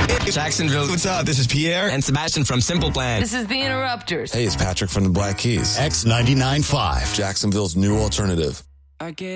Jacksonville. What's up? This is Pierre. And Sebastian from Simple Plan. This is the Interrupters. Hey, it's Patrick from the Black Keys. X99.5. Jacksonville's new alternative. I get